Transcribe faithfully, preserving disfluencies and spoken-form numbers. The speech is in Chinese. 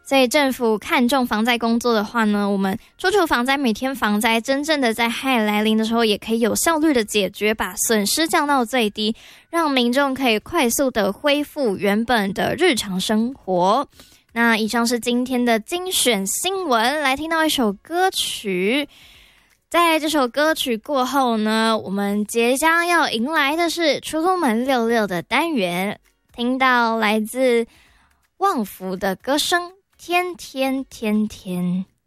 所以政府看重防灾工作的话呢，我们除除防灾，每天防灾，真正的在害来临的时候，也可以有效率的解决，把损失降到最低，让民众可以快速的恢复原本的日常生活。那以上是今天的精选新闻，来听到一首歌曲。在这首歌曲过后呢，我们即将要迎来的是出出门六六的单元，听到来自旺福的歌声，天天天天。